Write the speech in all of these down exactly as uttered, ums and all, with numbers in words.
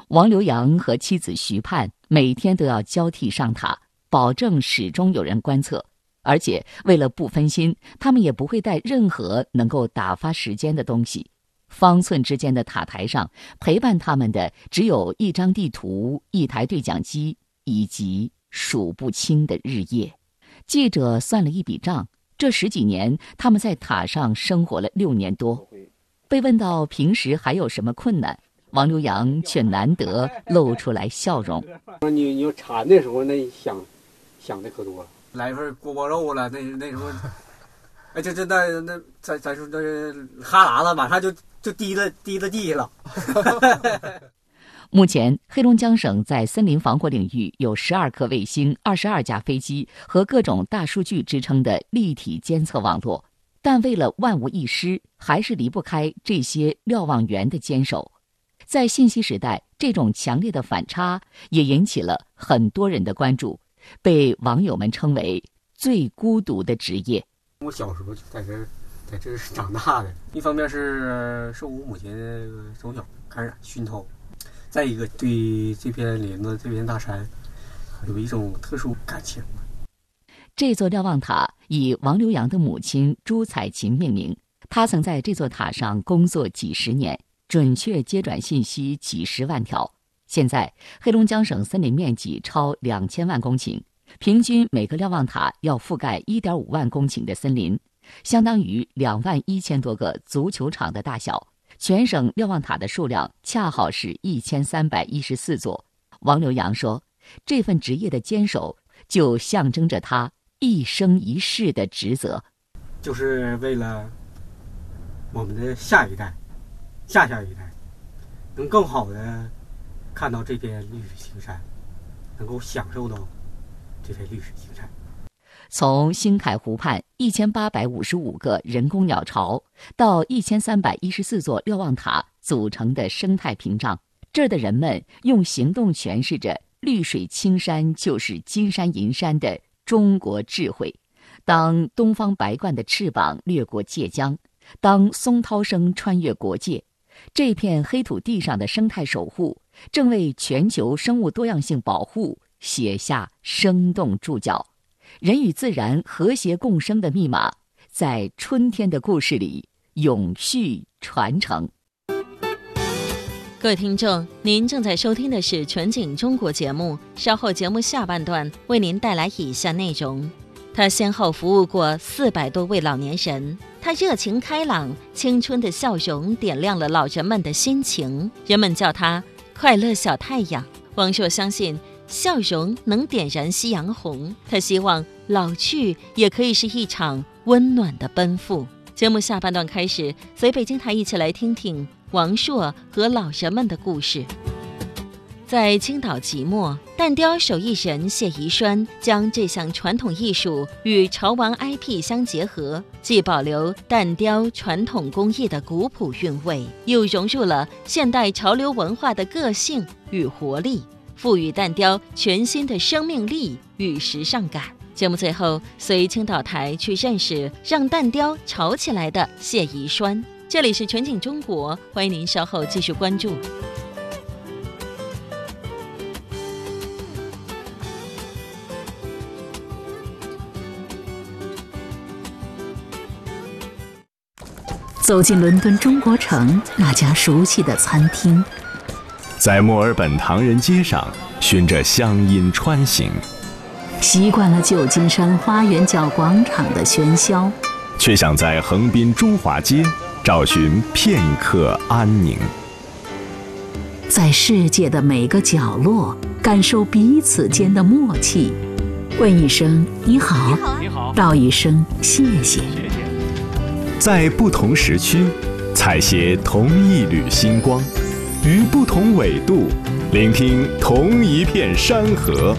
王留洋和妻子徐盼每天都要交替上塔，保证始终有人观测。而且为了不分心，他们也不会带任何能够打发时间的东西。方寸之间的塔台上，陪伴他们的只有一张地图、一台对讲机以及数不清的日夜。记者算了一笔账，这十几年他们在塔上生活了六年多。被问到平时还有什么困难，王留洋却难得露出来笑容。 你你馋的时候，那想想的可多了。 来份锅包肉了，那那时候，哎，这这那那咱咱说这哈喇子马上就就滴了滴了地了。 目前，黑龙江省在森林防火领域有十二颗卫星、二十二架飞机和各种大数据支撑的立体监测网络，但为了万无一失，还是离不开这些瞭望员的坚守。在信息时代，这种强烈的反差也引起了很多人的关注，被网友们称为最孤独的职业。 我小时候就在这儿，在这儿长大的。一方面是受我母亲从小开始熏陶，再一个对这片林子、这片大山有一种特殊感情。 这座瞭望塔以王留洋的母亲朱彩琴命名，她曾在这座塔上工作几十年，准确接转信息几十万条。现在，黑龙江省森林面积超两千万公顷，平均每个瞭望塔要覆盖一点五万公顷的森林，相当于两万一千多个足球场的大小。全省瞭望塔的数量恰好是一千三百一十四座。王留洋说，这份职业的坚守，就象征着他一生一世的职责， 就是为了我们的下一代、下下一代，能更好的看到这片绿水青山，能够享受到这片绿水青山。 从兴凯湖畔一千八百五十五个人工鸟巢到一千三百一十四座瞭望塔组成的生态屏障，这儿的人们用行动诠释着绿水青山就是金山银山的中国智慧。当东方白鹳的翅膀掠过界江，当松涛声穿越国界，这片黑土地上的生态守护正为全球生物多样性保护写下生动注脚。人与自然和谐共生的密码，在春天的故事里永续传承。 各位听众，您正在收听的是全景中国节目，稍后节目下半段为您带来以下内容。他先后服务过四百多位老年人，他热情开朗，青春的笑容点亮了老人们的心情，人们叫他快乐小太阳。王朔相信笑容能点燃夕阳红，他希望老去也可以是一场温暖的奔赴。节目下半段开始，随北京台一起来听听王朔和老人们的故事。在青岛即墨，蛋雕手艺人谢宜栓将这项传统艺术与潮玩 I P 相结合，既保留蛋雕传统工艺的古朴韵味，又融入了现代潮流文化的个性与活力，赋予蛋雕全新的生命力与时尚感。节目最后，随青岛台去认识让蛋雕潮起来的谢宜栓。这里是全景中国，欢迎您稍后继续关注。 走进伦敦中国城那家熟悉的餐厅， 在墨尔本唐人街上循着乡音穿行， 习惯了旧金山花园角广场的喧嚣， 却想在横滨中华街找寻片刻安宁。 在世界的每个角落感受彼此间的默契，问一声你好， 你好， 道一声谢谢。 在不同时区采撷同一缕星光，于不同纬度聆听同一片山河。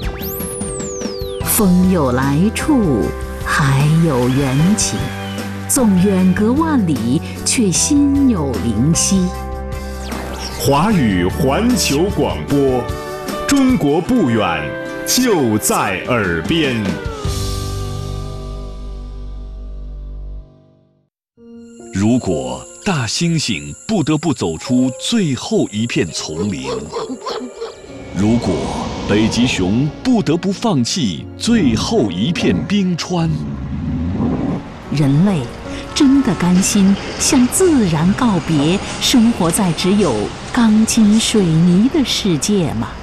风有来处，海有缘起，纵远隔万里，却心有灵犀。 华语环球广播，中国不远，就在耳边。如果大猩猩不得不走出最后一片丛林。如果北极熊不得不放弃最后一片冰川， 人类真的甘心向自然告别，生活在只有钢筋水泥的世界吗？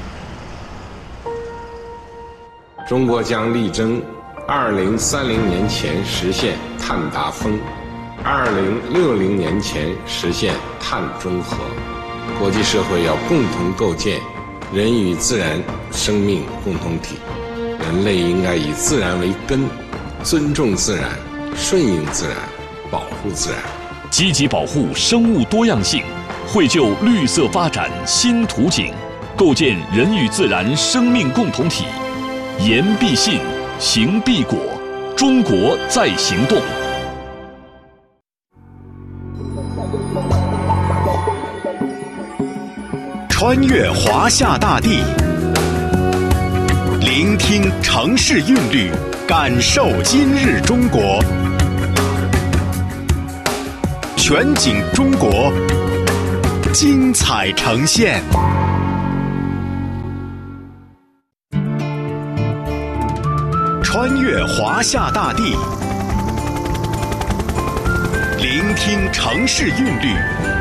中国将力争二零三零年前实现碳达峰，二零六零年前实现碳中和。国际社会要共同构建人与自然生命共同体，人类应该以自然为根，尊重自然，顺应自然，保护自然， 积极保护生物多样性，绘就绿色发展新图景，构建人与自然生命共同体。言必信，行必果，中国在行动。 穿越华夏大地，聆听城市韵律，感受今日中国。全景中国，精彩呈现。穿越华夏大地，聆听城市韵律，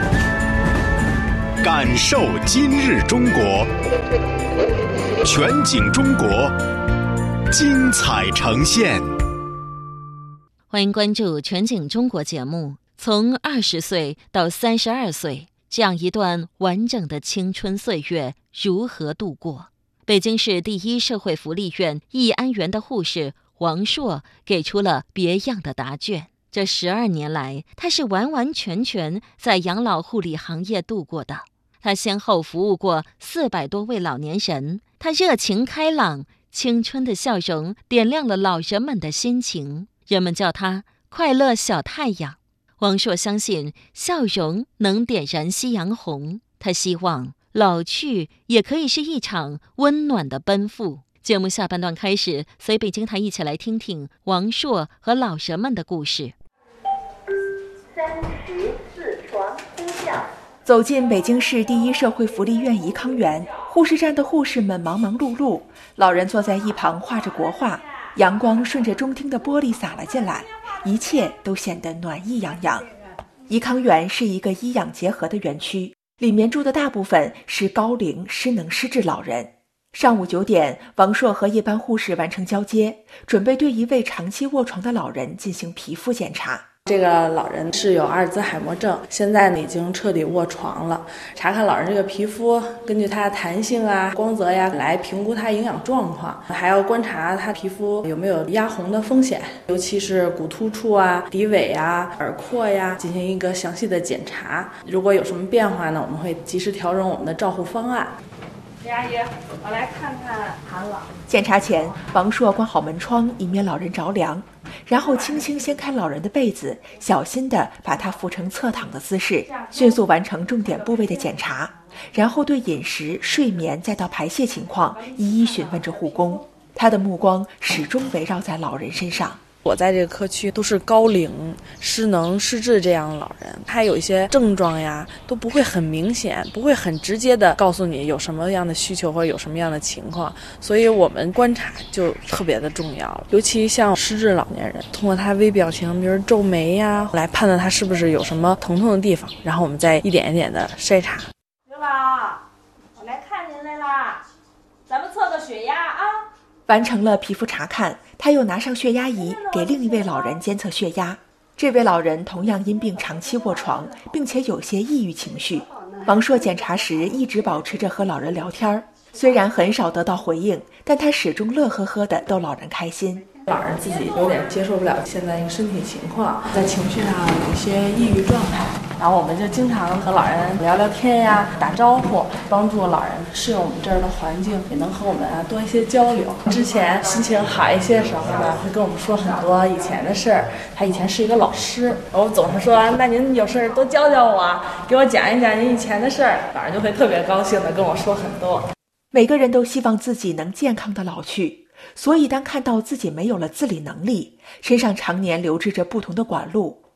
感受今日中国。全景中国，精彩呈现。 欢迎关注全景中国节目。从二十岁到三十二岁，这样一段完整的青春岁月如何度过？北京市第一社会福利院义安园的护士王硕给出了别样的答卷。这十二年来，他是完完全全在养老护理行业度过的。他先后服务过四百多位老年人，他热情开朗，青春的笑容点亮了老人们的心情，人们叫他快乐小太阳。王硕相信笑容能点燃夕阳红，他希望老去也可以是一场温暖的奔赴。节目下半段开始，随北京台一起来听听王硕和老人们的故事。 三十四床呼叫。 走进北京市第一社会福利院颐康园，护士站的护士们忙忙碌碌，老人坐在一旁画着国画，阳光顺着中厅的玻璃洒了进来，一切都显得暖意洋洋。颐康园是一个医养结合的园区，里面住的大部分是高龄失能失智老人。上午九点，王硕和一班护士完成交接，准备对一位长期卧床的老人进行皮肤检查。 这个老人是有阿尔兹海默症，现在呢已经彻底卧床了。查看老人这个皮肤，根据他的弹性啊、光泽呀，来评估他营养状况，还要观察他皮肤有没有压红的风险，尤其是骨突处啊、骶尾啊、耳廓呀，进行一个详细的检查。如果有什么变化呢，我们会及时调整我们的照护方案。李阿姨，我来看看韩老。 检查前，王硕关好门窗，以免老人着凉，然后轻轻掀开老人的被子，小心地把他扶成侧躺的姿势，迅速完成重点部位的检查，然后对饮食、睡眠再到排泄情况一一询问着护工。他的目光始终围绕在老人身上。 我在这个科区都是高龄失能失智这样的老人，他有一些症状呀都不会很明显，不会很直接的告诉你有什么样的需求或者有什么样的情况，所以我们观察就特别的重要。尤其像失智老年人，通过他微表情，比如皱眉呀，来判断他是不是有什么疼痛的地方，然后我们再一点一点的筛查。 刘老，我来看您来啦，咱们测个血压啊。 完成了皮肤查看，他又拿上血压仪给另一位老人监测血压。这位老人同样因病长期卧床，并且有些抑郁情绪。王硕检查时一直保持着和老人聊天，虽然很少得到回应，但他始终乐呵呵地逗老人开心。 老人自己有点接受不了现在一个身体情况，在情绪上有一些抑郁状态，然后我们就经常和老人聊聊天呀，打招呼，帮助老人适应我们这儿的环境，也能和我们啊多一些交流。之前心情好一些的时候呢，会跟我们说很多以前的事儿。他以前是一个老师，我总是说，那您有事儿多教教我，给我讲一讲您以前的事儿，老人就会特别高兴的跟我说很多。 每个人都希望自己能健康的老去，所以当看到自己没有了自理能力，身上常年留置着不同的管路，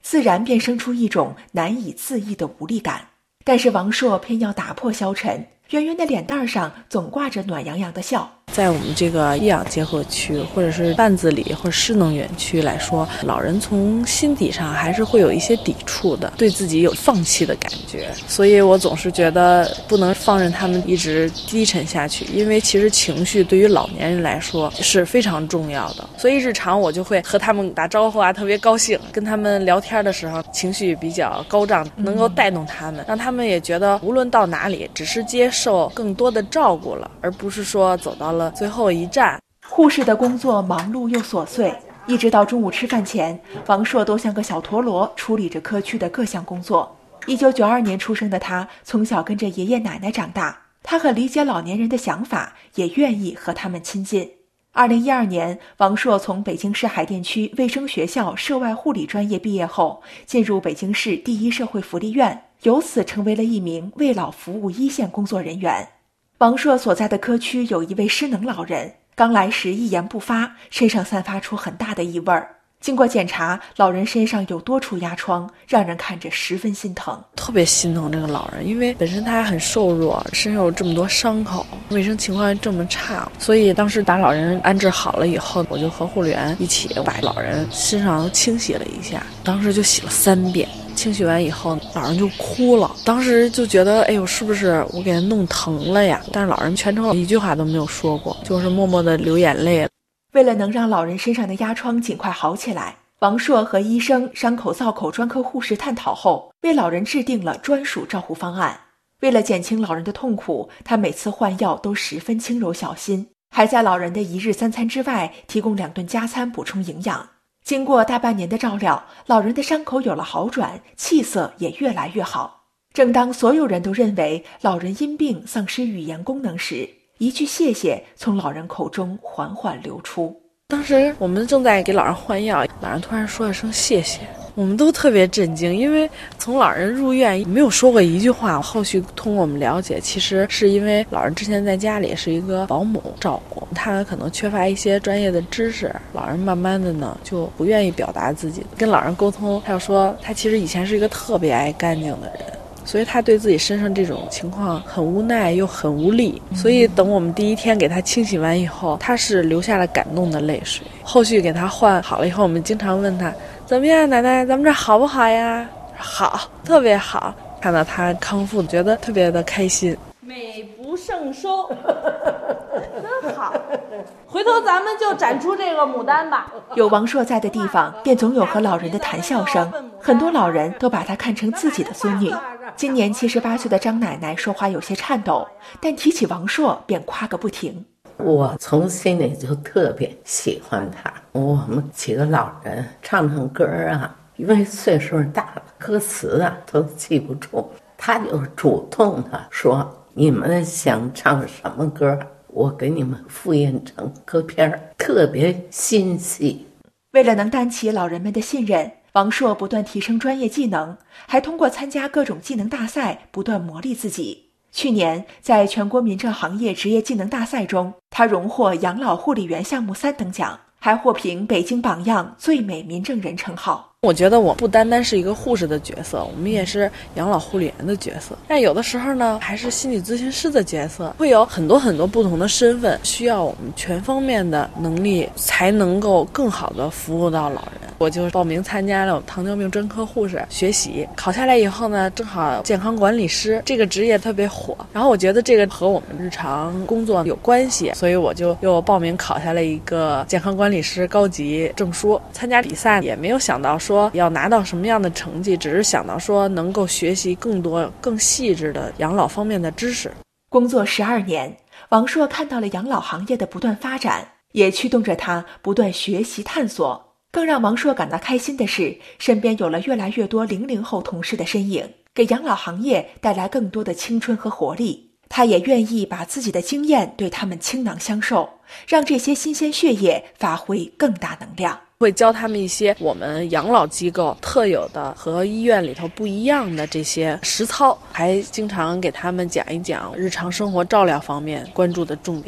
自然便生出一种难以自抑的无力感。但是王朔偏要打破消沉，圆圆的脸蛋上总挂着暖洋洋的笑。 在我们这个益养结合区，或者是半自理或者失能园区来说，老人从心底上还是会有一些抵触的，对自己有放弃的感觉。所以我总是觉得不能放任他们一直低沉下去，因为其实情绪对于老年人来说是非常重要的。所以日常我就会和他们打招呼啊，特别高兴，跟他们聊天的时候情绪比较高涨，能够带动他们，让他们也觉得无论到哪里只是接受更多的照顾了，而不是说走到了最后一站。 护士的工作忙碌又琐碎，一直到中午吃饭前，王朔都像个小陀螺处理着科区的各项工作。一九九二年出生的他，从小跟着爷爷奶奶长大，他很理解老年人的想法，也愿意和他们亲近。二零一二年，王朔从北京市海淀区卫生学校涉外护理专业毕业后，进入北京市第一社会福利院，由此成为了一名为老服务一线工作人员。王朔所在的科区有一位失能老人，刚来时一言不发，身上散发出很大的异味儿。经过检查，老人身上有多处压疮，让人看着十分心疼。 特别心疼这个老人，因为本身他还很瘦弱，身上有这么多伤口，卫生情况这么差，所以当时把老人安置好了以后，我就和护理员一起把老人身上清洗了一下，当时就洗了三遍。清洗完以后，老人就哭了，当时就觉得哎呦，是不是我给他弄疼了呀？但是老人全程一句话都没有说过，就是默默地流眼泪。 为了能让老人身上的压疮尽快好起来，王朔和医生、伤口造口专科护士探讨后，为老人制定了专属照护方案。为了减轻老人的痛苦，他每次换药都十分轻柔小心，还在老人的一日三餐之外提供两顿加餐补充营养。经过大半年的照料，老人的伤口有了好转，气色也越来越好。正当所有人都认为老人因病丧失语言功能时，一句谢谢从老人口中缓缓流出。 当时我们正在给老人换药，老人突然说了声谢谢，我们都特别震惊，因为从老人入院没有说过一句话。后续通过我们了解，其实是因为老人之前在家里是一个保姆照顾，他可能缺乏一些专业的知识，老人慢慢的呢就不愿意表达自己。跟老人沟通，他就说他其实以前是一个特别爱干净的人，所以他对自己身上这种情况很无奈又很无力，所以等我们第一天给他清洗完以后，他是流下了感动的泪水。后续给他换好了以后，我们经常问他怎么样，奶奶咱们这好不好呀？好，特别好。看到他康复，觉得特别的开心。 美不胜收，真好。回头咱们就展出这个牡丹吧。 有王朔在的地方，便总有和老人的谈笑声，很多老人都把她看成自己的孙女。今年七十八岁的张奶奶说话有些颤抖，但提起王朔便夸个不停。 我从心里就特别喜欢他。我们几个老人唱唱歌啊，因为岁数大了，歌词啊都记不住，他就主动的说你们想唱什么歌，我给你们复印成歌片，特别心细。 为了能担起老人们的信任，王朔不断提升专业技能，还通过参加各种技能大赛不断磨砺自己。去年在全国民政行业职业技能大赛中，他荣获养老护理员项目三等奖，还获评北京榜样最美民政人称号。 我觉得我不单单是一个护士的角色，我们也是养老护理员的角色，但有的时候呢还是心理咨询师的角色，会有很多很多不同的身份，需要我们全方面的能力才能够更好的服务到老人。我就报名参加了我们糖尿病专科护士学习，考下来以后呢，正好健康管理师这个职业特别火，然后我觉得这个和我们日常工作有关系，所以我就又报名考下了一个健康管理师高级证书。参加比赛也没有想到说要拿到什么样的成绩，只是想到说能够学习更多更细致的养老方面的知识。 工作十二年，王朔看到了养老行业的不断发展，也驱动着他不断学习探索。更让王朔感到开心的是，身边有了越来越多零零后同事的身影，给养老行业带来更多的青春和活力。他也愿意把自己的经验对他们倾囊相授，让这些新鲜血液发挥更大能量。 会教他们一些我们养老机构特有的和医院里头不一样的这些实操，还经常给他们讲一讲日常生活照料方面关注的重点。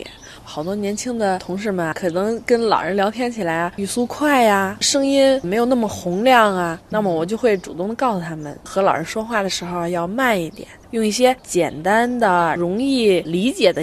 好多年轻的同事们可能跟老人聊天起来啊，语速快呀，声音没有那么洪亮啊，那么我就会主动的告诉他们，和老人说话的时候要慢一点，用一些简单的、容易理解的